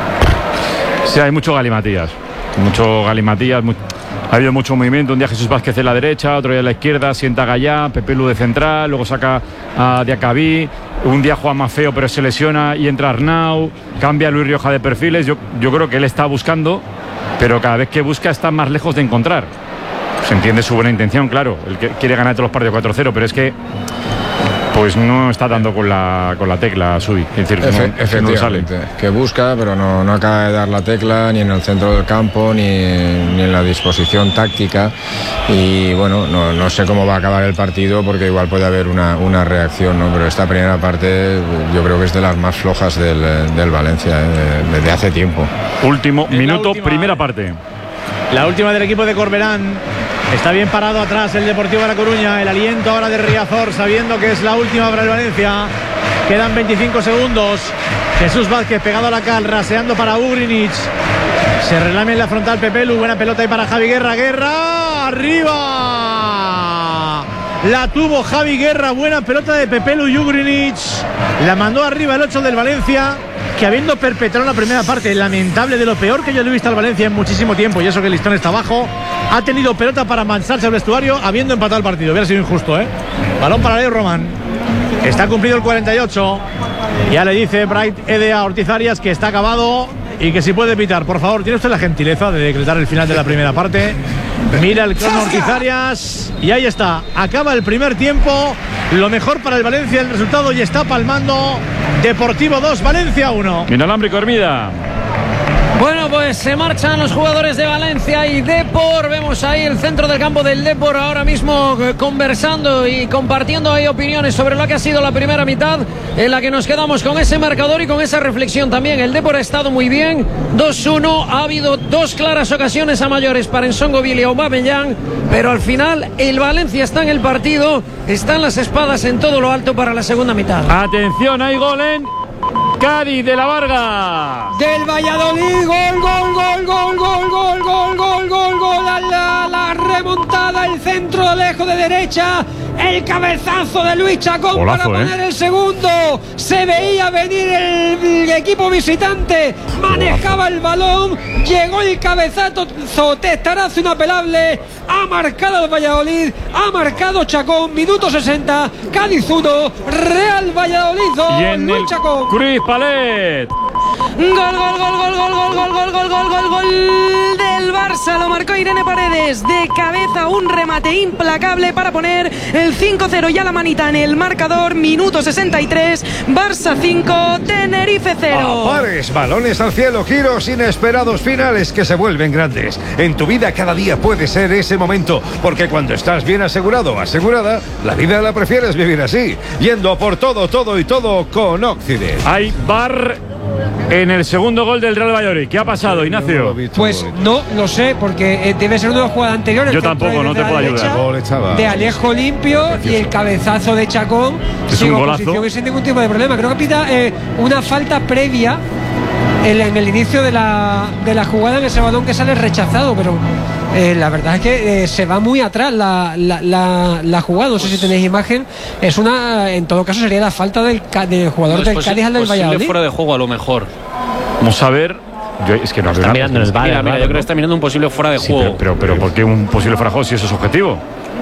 B: Sí, hay mucho galimatías. Mucho galimatías. Mu ha habido mucho movimiento. Un día Jesús Vázquez en la derecha, otro día en la izquierda. Sienta a Gallá, Pepelu de central. Luego saca a Diacabí. Un día juega más feo, pero se lesiona y entra Arnau. Cambia a Luis Rioja de perfiles. Yo, yo creo que él está buscando, pero cada vez que busca está más lejos de encontrar. Se entiende su buena intención, claro. Él quiere ganar todos los partidos cuatro cero, pero es que pues no está dando con la con la tecla Subi. Es decir,
H: Efe,
B: no, efectivamente,
H: no sale. Que busca, pero no, no acaba de dar la tecla ni en el centro del campo, ni, ni en la disposición táctica. Y bueno, no, no sé cómo va a acabar el partido, porque igual puede haber una, una reacción, ¿no? Pero esta primera parte yo creo que es de las más flojas del, del Valencia, ¿eh? desde hace tiempo.
B: Último minuto, última, primera parte.
G: La última del equipo de Corberán. Está bien parado atrás el Deportivo de La Coruña. El aliento ahora de Riazor, sabiendo que es la última para el Valencia. Quedan veinticinco segundos. Jesús Vázquez pegado a la cal, raseando para Ugrinic. Se relame en la frontal Pepelu. Buena pelota ahí para Javi Guerra. Guerra, arriba. La tuvo Javi Guerra. Buena pelota de Pepelu y Ugrinic. La mandó arriba el ocho del Valencia, que habiendo perpetrado la primera parte lamentable, de lo peor que yo le he visto al Valencia en muchísimo tiempo, y eso que el listón está abajo, ha tenido pelota para mancharse al vestuario habiendo empatado el partido. Hubiera sido injusto, ¿eh? Balón para Leo Román. Está cumplido el cuarenta y ocho. Ya le dice Bright Ede a Ortiz Arias que está acabado y que si puede pitar. Por favor, tiene usted la gentileza de decretar el final de la primera parte. Mira el crono Ortiz Arias y ahí está. Acaba el primer tiempo. Lo mejor para el Valencia el resultado, y está palmando Deportivo dos, Valencia uno.
B: Inalámbrico Hermida.
D: Bueno, pues se marchan los jugadores de Valencia y Depor. Vemos ahí el centro del campo del Depor ahora mismo conversando y compartiendo ahí opiniones sobre lo que ha sido la primera mitad, en la que nos quedamos con ese marcador y con esa reflexión también. El Depor ha estado muy bien, dos uno. Ha habido dos claras ocasiones a mayores para Nsongo y Aubameyang, pero al final el Valencia está en el partido, están las espadas en todo lo alto para la segunda mitad.
B: Atención, hay gol en Cádiz de la Varga.
D: Del Valladolid, gol, gol, gol, gol, gol, gol, gol, gol, gol, gol, la, la, la remontada, el centro de lejos de derecha, el cabezazo de Luis Chacón. Golazo, para poner eh. el segundo. Se veía venir el, el equipo visitante, manejaba el balón, llegó el cabezazo, testarazo inapelable, ha marcado el Valladolid, ha marcado Chacón, minuto sesenta, Cádiz uno, Real Valladolid dos, Luis Chacón.
B: Cruz Palet.
K: Gol, gol, gol, gol, gol, gol, gol, gol, gol, gol, gol, gol del Barça. Lo marcó Irene Paredes de cabeza, un remate implacable para poner el cinco cero y a la manita en el marcador. Minuto sesenta y tres, Barça cinco, Tenerife cero.
E: Pares, balones al cielo, giros inesperados, finales que se vuelven grandes. En tu vida cada día puede ser ese momento, porque cuando estás bien asegurado o asegurada, la vida la prefieres vivir así, yendo por todo, todo y todo con Occident.
B: Hay bar en el segundo gol del Real Valladolid. ¿Qué ha pasado, Ignacio?
D: Pues no lo sé, porque eh, debe ser una jugada anterior.
B: Yo tampoco, no te puedo ayudar.
D: De Alejo limpio. Precioso. Y el cabezazo de Chacón
B: es sin un golazo
D: y sin ningún tipo de problema. Creo que pita eh, una falta previa en, en el inicio de la, de la jugada, en ese balón que sale rechazado, pero Eh, la verdad es que eh, se va muy atrás la, la, la, la jugada. No sé si tenéis imagen. Es una, en todo caso sería la falta del, del jugador
P: No,
D: del
P: pues,
D: Cádiz al del
P: posible
D: Valladolid.
P: fuera de juego a lo mejor.
B: Vamos a ver. Yo, es que no
P: Está mirando en el bar, mira, mira, yo creo que está mirando un posible fuera de
B: sí,
P: juego.
B: Pero, pero, pero ¿por qué un posible fuera de juego si eso es objetivo?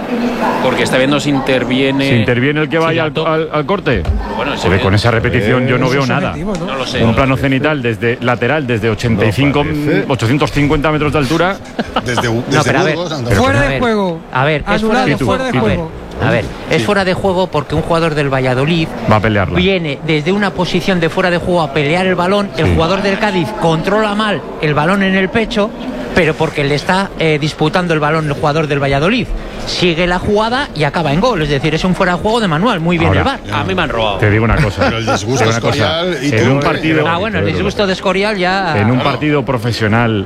P: Porque está viendo si interviene.
B: Si interviene el que vaya al, al, al corte.
P: Bueno,
B: se ve con esa repetición, yo no veo nada.
P: ¿no? No lo sé.
B: Un plano cenital desde lateral, desde ochenta y cinco, ochocientos cincuenta metros de altura.
R: Desde, desde
C: No, pero a ver,
R: Burgos,
D: fuera
C: a
D: de
C: ver,
D: juego.
C: A ver, es
D: Anulado,
C: fuera de
D: fuera de
C: juego.
D: juego.
C: A ver, es fuera de juego porque un jugador del Valladolid
B: va a pelearla.
C: Viene desde una posición de fuera de juego a pelear el balón. El
B: Sí.
C: jugador del Cádiz controla mal el balón en el pecho, pero porque le está eh, disputando el balón el jugador del Valladolid. Sigue la jugada y acaba en gol. Es decir, es un fuera de juego de manual. Muy bien
B: Ahora,
C: el V A R.
P: A mí me han robado.
B: Te digo una cosa.
R: Pero el disgusto
B: te digo una cosa.
R: Escorial y
B: En
R: tú,
B: un partido.
C: Ah, bueno, el disgusto de Escorial ya.
B: En un partido profesional.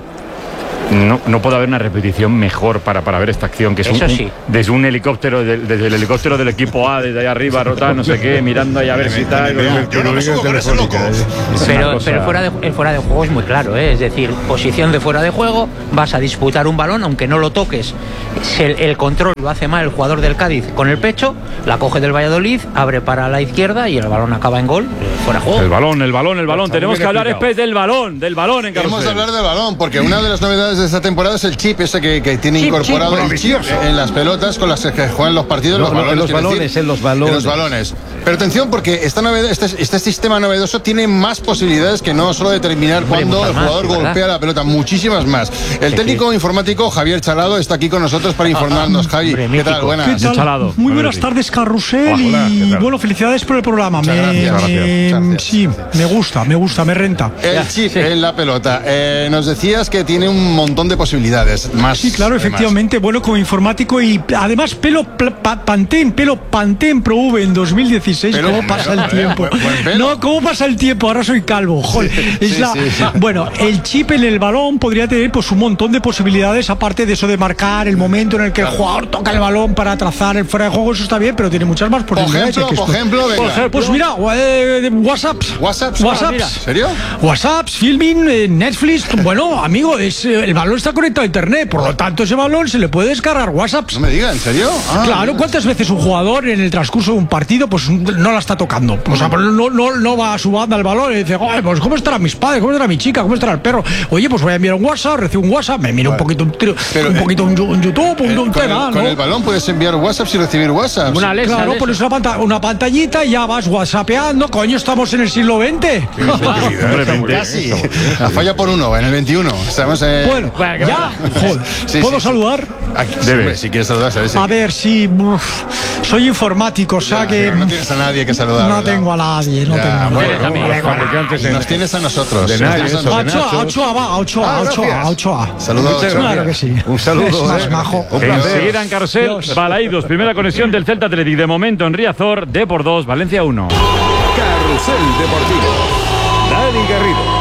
B: No, no puede haber una repetición mejor para, para ver esta acción, que es
C: Eso
B: un,
C: sí.
B: un- desde un helicóptero, de- desde el helicóptero del equipo A, desde allá arriba, rotar, no sé qué, mirando ahí a ver si tal.
R: Yo no me subo con ese loco.
C: Pero, pero fuera de, el fuera de juego es muy claro, ¿eh? Es decir, posición de fuera de juego, vas a disputar un balón, aunque no lo toques. Si el, el control lo hace mal el jugador del Cádiz con el pecho, la coge del Valladolid, abre para la izquierda y el balón acaba en gol, fuera de juego.
B: El balón, el balón, el balón.
E: Está
B: Tenemos
E: bien
B: que hablar
E: explicado.
B: después del balón, del balón en
R: Queremos
B: Carrusel.
R: hablar del balón, porque una de las novedades de esta temporada es el chip ese que, que tiene
D: Chip,
R: incorporado
E: chip,
R: el chip
E: maravilloso.
R: en las pelotas con las que juegan los partidos,
E: No,
R: los
E: no,
R: balones.
E: en los
R: quiero
E: balones,
R: decir,
E: en los balones.
R: En los balones. Pero atención, porque esta novedad, este, este sistema novedoso tiene más posibilidades que no solo determinar
C: Hombre,
R: cuándo
C: muchas
R: el
C: más,
R: jugador
C: ¿verdad?
R: golpea la pelota, muchísimas más. El
C: Sí,
R: técnico
C: sí.
R: informático Javier Chalado está aquí con nosotros para informarnos. Javi,
C: Hombre,
R: ¿qué tal?
C: mítico.
R: Buenas.
B: ¿Qué tal? Chalado.
U: Muy
B: A ver,
U: buenas
B: sí.
U: tardes, Carrusel.
E: Hola,
U: y
E: ¿qué tal?
U: bueno, felicidades por el programa.
R: Muchas
U: Me-
R: gracias.
U: me-
R: Muchas gracias.
U: Sí, me gusta, me gusta, me renta.
R: El chip en la pelota. Eh, nos decías que tiene un montón de posibilidades. Más,
U: Sí, claro,
R: además.
U: efectivamente. Bueno, como informático y además pelo pl- pa- Pantene, pelo Pantene Pro V en dos mil dieciséis.
R: Pelo-
U: ¿Cómo pasa el
R: eh,
U: tiempo?
R: buen- buen pelo.
U: No, ¿cómo pasa el tiempo? Ahora soy calvo. Joder. Es
R: sí,
U: la-
R: sí, sí.
U: Bueno, el chip en el balón podría tener pues un montón de posibilidades, aparte de eso de marcar el momento en el que el jugador toca el balón para trazar el fuera de juego. Eso está bien, pero tiene muchas más
R: Por
U: posibilidades.
R: ejemplo,
U: que
R: por
U: esto-
R: ejemplo, venga.
U: Pues mira, eh, WhatsApps.
R: WhatsApp.
U: WhatsApps.
R: ¿En serio?
U: WhatsApps, filming, eh, Netflix. Bueno, amigo, es, eh, el balón está conectado a internet, por lo tanto ese balón se le puede descargar WhatsApps.
R: No me digas, ¿en serio? Ah,
U: Claro, ¿cuántas veces un jugador en el transcurso de un partido pues no la está tocando? O sea, no, no, no va a su banda al balón y dice, "Ay, pues ¿cómo estará mis padres? ¿Cómo estará mi chica? ¿Cómo estará el perro? Oye, pues voy a enviar un WhatsApp, recibo un WhatsApp, me miro un poquito un, tiro-
R: Pero,
U: un
R: eh,
U: poquito un, un YouTube, un,
R: Eh,
U: un
R: con,
U: tema,
R: el, con
U: ¿no?
R: el balón puedes enviar WhatsApp y recibir WhatsApp.
P: Una Alexa,
U: Claro,
P: Alexa.
U: pones una, panta- una pantallita y ya vas whatsappeando. Coño, estamos en el siglo veinte.
R: Casi. La falla por uno, en el veintiuno. Estamos en...
U: Bueno, ya, joder,
R: Sí,
U: ¿puedo
R: sí, sí.
U: saludar?
R: Aquí,
B: Debe.
R: hombre, si quieres saludar, ¿sabes?
U: A ver, sí, uf, soy informático, o sea
R: Ya,
U: que
R: pero no tienes a nadie que saludar.
U: no
R: ¿verdad?
U: tengo a nadie, no
R: Ya,
U: tengo a nadie.
R: bueno,
P: también.
R: bueno,
E: Los fabricantes
R: y
E: en-
R: nos tienes a nosotros.
E: de
R: Nos
E: nadie,
R: tienes a
E: eso, de
R: nosotros.
U: A Ochoa, a Ochoa, va, a Ochoa,
R: Ah,
U: a Ochoa,
R: gracias.
U: a Ochoa.
R: Saludos a Ochoa.
U: Claro que sí.
E: Un saludo.
U: Es más
E: eh.
U: majo.
E: Un placer.
B: Enseguida en Carrusel,
U: Dios.
B: Balaídos, primera conexión del Celta Athletic. De momento en Riazor, D por dos, Valencia uno.
V: Carrusel Deportivo. Dani Garrido.